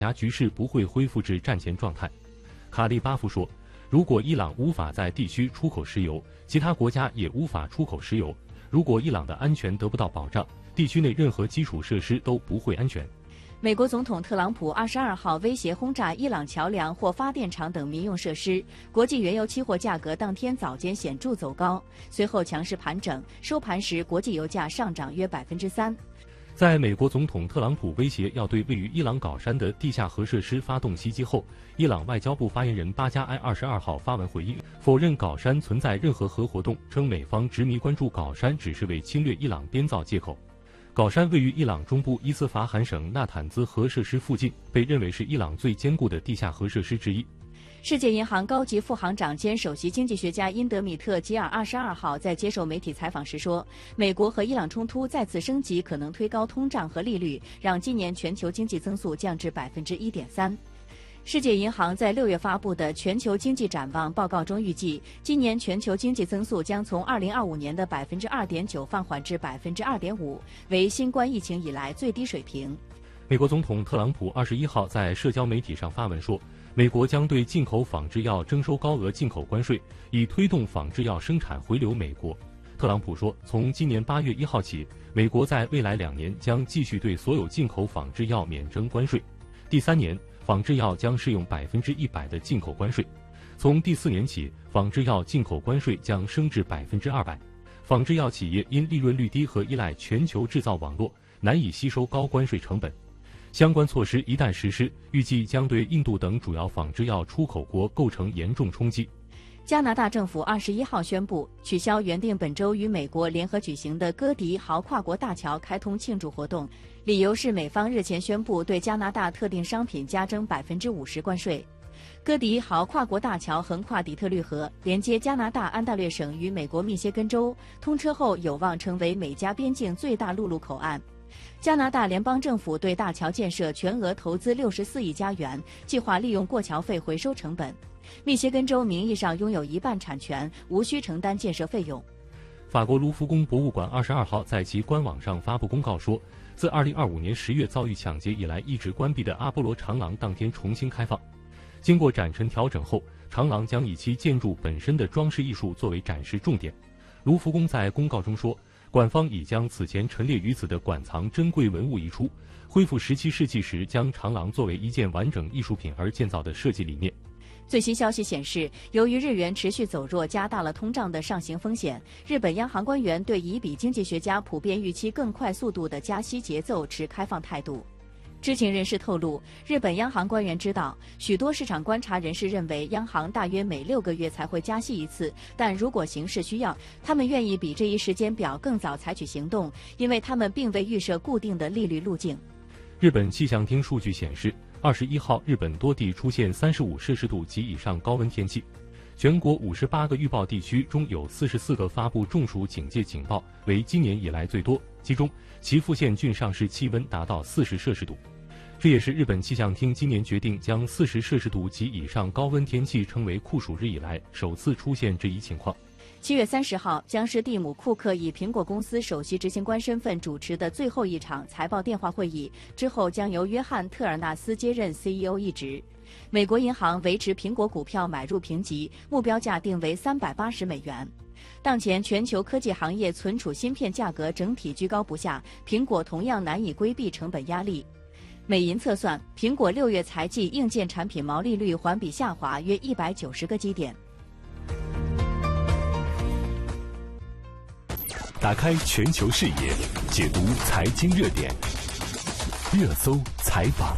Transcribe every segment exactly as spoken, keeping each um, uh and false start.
牙局势不会恢复至战前状态。卡利巴夫说，如果伊朗无法在地区出口石油，其他国家也无法出口石油。如果伊朗的安全得不到保障，地区内任何基础设施都不会安全。 美国总统特朗普二十二号威胁轰炸伊朗桥梁或发电厂等民用设施，国际原油期货价格当天早间显著走高，随后强势盘整，收盘时国际油价上涨约百分之三。 在美国总统特朗普威胁要对位于伊朗皋山的地下核设施发动袭击后，伊朗外交部发言人巴加埃二十二号发文回应，否认皋山存在任何核活动，称美方执迷关注皋山只是为侵略伊朗编造借口。皋山位于伊朗中部伊斯法罕省纳坦兹核设施附近，被认为是伊朗最坚固的地下核设施之一。 世界银行高级副行长兼首席经济学家因德米特·吉尔二十二号在接受媒体采访时说，美国和伊朗冲突再次升级可能推高通胀和利率，让今年全球经济增速降至百分之一点三。世界银行在六月发布的全球经济展望报告中预计，今年全球经济增速将从二零二五年的百分之二点九放缓至百分之二点五，为新冠疫情以来最低水平。 美国总统特朗普二十一号在社交媒体上发文说，美国将对进口仿制药征收高额进口关税，以推动仿制药生产回流美国。特朗普说，从今年八月一号起，美国在未来两年将继续对所有进口仿制药免征关税。第三年，仿制药将适用百分之一百的进口关税。从第四年起，仿制药进口关税将升至百分之二百。仿制药企业因利润率低和依赖全球制造网络，难以吸收高关税成本。相关措施一旦实施，预计将对印度等主要仿制药出口国构成严重冲击。 加拿大政府二十一号宣布取消原定本周与美国联合举行的哥迪豪跨国大桥开通庆祝活动，理由是美方日前宣布对加拿大特定商品加征百分之五十关税。哥迪豪跨国大桥横跨底特律河，连接加拿大安大略省与美国密歇根州，通车后有望成为美加边境最大陆路口岸。加拿大联邦政府对大桥建设全额投资六十四亿加元，计划利用过桥费回收成本。密歇根州名义上拥有一半产权，无需承担建设费用。 法国卢浮宫博物馆二十二号在其官网上发布公告说，自二零二五年十月遭遇抢劫以来一直关闭的阿波罗长廊当天重新开放。经过展陈调整后，长廊将以其建筑本身的装饰艺术作为展示重点。卢浮宫在公告中说，馆方已将此前陈列于此的馆藏珍贵文物移出，恢复十七世纪时将长廊作为一件完整艺术品而建造的设计理念。 最新消息显示，由于日元持续走弱，加大了通胀的上行风险，日本央行官员对已比经济学家普遍预期更快速度的加息节奏持开放态度。知情人士透露，日本央行官员知道，许多市场观察人士认为央行大约每六个月才会加息一次，但如果形势需要，他们愿意比这一时间表更早采取行动，因为他们并未预设固定的利率路径。 日本气象厅数据显示，二十一号日本多地出现三十五摄氏度及以上高温天气，全国五十八个预报地区中有四十四个发布中暑警戒警报，为今年以来最多，其中岐阜县郡上市气温达到四十摄氏度。这也是日本气象厅今年决定将四十摄氏度及以上高温天气称为酷暑日以来首次出现这一情况。 七月三十号，将是蒂姆·库克以苹果公司首席执行官身份主持的最后一场财报电话会议，之后将由约翰·特尔纳斯接任 C E O 一职。美国银行维持苹果股票买入评级，目标价定为三百八十美元。当前全球科技行业存储芯片价格整体居高不下，苹果同样难以规避成本压力。美银测算，苹果六月财季硬件产品毛利率环比下滑约一百九十个基点。 打开全球视野，解读财经热点，热搜采访。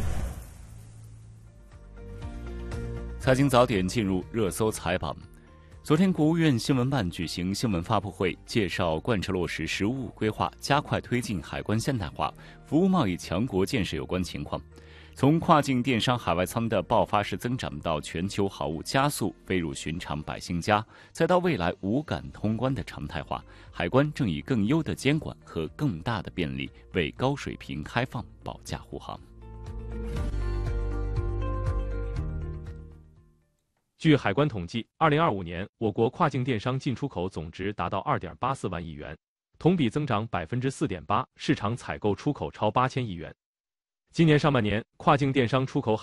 财经早点进入热搜采访。昨天，国务院新闻办举行新闻发布会，介绍贯彻落实“十五五”规划，加快推进海关现代化、服务贸易强国建设有关情况。从跨境电商海外仓的爆发式增长，到全球好物加速飞入寻常百姓家，再到未来无感通关的常态化，海关正以更优的监管和更大的便利，为高水平开放保驾护航。 据海关统计，二零二五年我国跨境电商进出口总值达到二点八四万亿元，同比增长百分之四点八，市场采购出口超八千亿元。 今年上半年，跨境电商出口